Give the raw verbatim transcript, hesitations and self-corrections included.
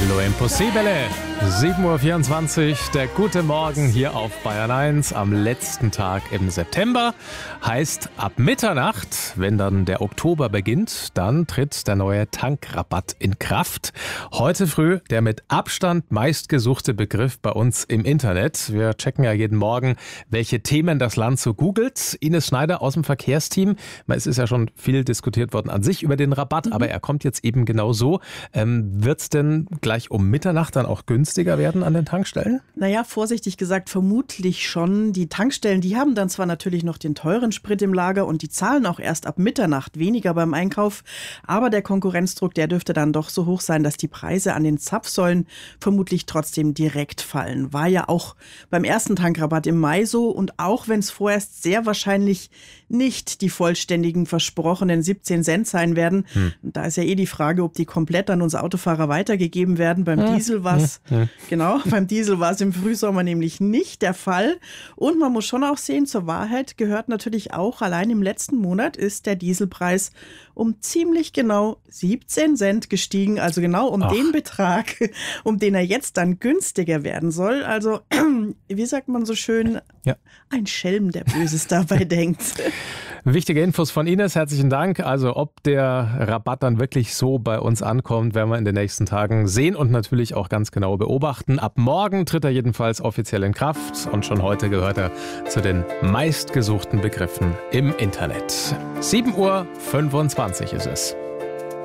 Lo Impossibile. sieben Uhr vierundzwanzig, der gute Morgen hier auf Bayern eins am letzten Tag im September. Heißt, ab Mitternacht, wenn dann der Oktober beginnt, dann tritt der neue Tankrabatt in Kraft. Heute früh der mit Abstand meistgesuchte Begriff bei uns im Internet. Wir checken ja jeden Morgen, welche Themen das Land so googelt. Ines Schneider aus dem Verkehrsteam. Es ist ja schon viel diskutiert worden an sich über den Rabatt, mhm. aber er kommt jetzt eben genau so. Ähm, wird es denn gleich um Mitternacht dann auch günstiger werden an den Tankstellen? Naja, vorsichtig gesagt, vermutlich schon. Die Tankstellen, die haben dann zwar natürlich noch den teuren Sprit im Lager und die zahlen auch erst ab Mitternacht weniger beim Einkauf, aber der Konkurrenzdruck, der dürfte dann doch so hoch sein, dass die Preise an den Zapfsäulen vermutlich trotzdem direkt fallen. War ja auch beim ersten Tankrabatt im Mai so, und auch wenn es vorerst sehr wahrscheinlich nicht die vollständigen versprochenen siebzehn Cent sein werden, hm. da ist ja eh die Frage, ob die komplett an uns Autofahrer weitergegeben werden. Beim hm. Diesel war es hm. Genau, beim Diesel war es im Frühsommer nämlich nicht der Fall. Und man muss schon auch sehen, zur Wahrheit gehört natürlich auch, allein im letzten Monat ist der Dieselpreis um ziemlich genau siebzehn Cent gestiegen. Also genau um Ach. den Betrag, um den er jetzt dann günstiger werden soll. Also, wie sagt man so schön, ja. ein Schelm, der Böses dabei denkt. Wichtige Infos von Ines, herzlichen Dank. Also ob der Rabatt dann wirklich so bei uns ankommt, werden wir in den nächsten Tagen sehen und natürlich auch ganz genau beobachten. Ab morgen tritt er jedenfalls offiziell in Kraft und schon heute gehört er zu den meistgesuchten Begriffen im Internet. sieben Uhr fünfundzwanzig ist es.